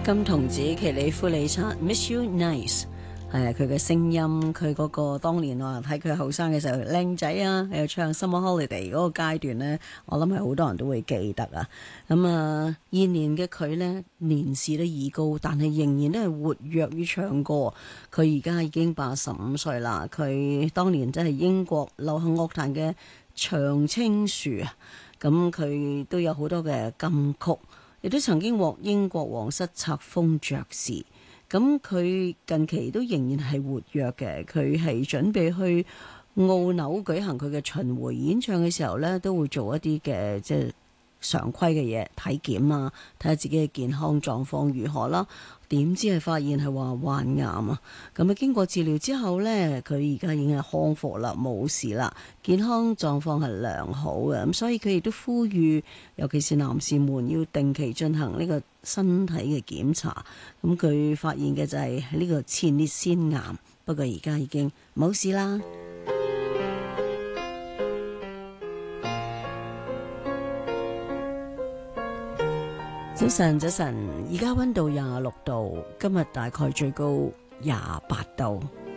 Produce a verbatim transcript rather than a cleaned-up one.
金童子奇里夫里察 Miss You Nice 係啊，佢嘅聲音，佢嗰個當年啊睇佢後生嘅時候靚仔啊，又唱 Summer Holiday 嗰個階段呢，我諗係好多人都會記得啊。咁啊，現年嘅佢呢，年事都已高，但係仍然都係活躍於唱歌。佢而家已經八十五歲啦，佢當年真係英國流行樂壇嘅長青樹啊。咁佢都有好多嘅金曲，亦都曾經獲英國皇室冊封爵士。咁佢近期都仍然係活躍嘅，佢係準備去澳紐舉行佢嘅巡迴演唱嘅時候呢，都會做一啲嘅即係常規嘅嘢體檢啊，睇下自己嘅健康狀況如何啦。點知係發現係話患癌啊！咁啊經過治療之後呢，佢而家已經係康復啦，冇事啦，健康狀況係良好嘅。咁所以佢亦都呼籲，尤其是男士們要定期進行呢個身體嘅檢查。咁佢發現嘅就係呢個前列腺癌，不過而家已經冇事啦。早晨，早晨，而家溫度廿六度，今日大概最高廿八度。